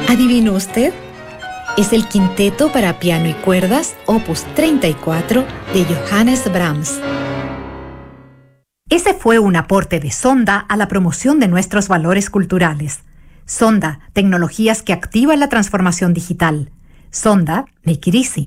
¿Adivinó usted? Es el quinteto para piano y cuerdas, opus 34, de Johannes Brahms. Ese fue un aporte de Sonda a la promoción de nuestros valores culturales. Sonda, tecnologías que activan la transformación digital. Sonda, make it easy.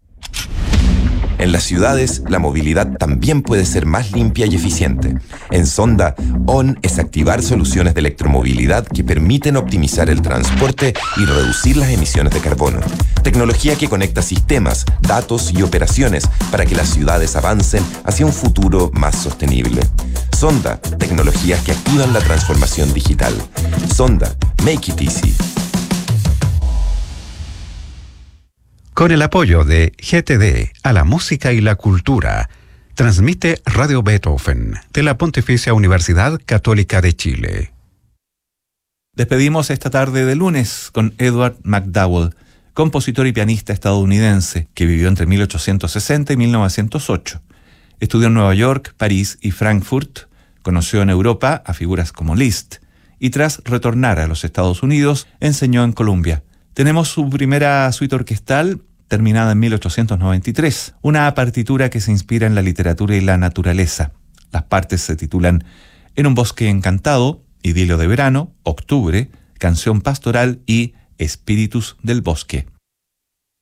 En las ciudades, la movilidad también puede ser más limpia y eficiente. En Sonda, ON es activar soluciones de electromovilidad que permiten optimizar el transporte y reducir las emisiones de carbono. Tecnología que conecta sistemas, datos y operaciones para que las ciudades avancen hacia un futuro más sostenible. Sonda, tecnologías que activan la transformación digital. Sonda, make it easy. Con el apoyo de GTD a la música y la cultura, transmite Radio Beethoven de la Pontificia Universidad Católica de Chile. Despedimos esta tarde de lunes con Edward McDowell, compositor y pianista estadounidense que vivió entre 1860 y 1908. Estudió en Nueva York, París y Frankfurt, conoció en Europa a figuras como Liszt y tras retornar a los Estados Unidos enseñó en Columbia. Tenemos su primera suite orquestal terminada en 1893, una partitura que se inspira en la literatura y la naturaleza. Las partes se titulan En un bosque encantado, Idilio de verano, Octubre, Canción pastoral y Espíritus del bosque.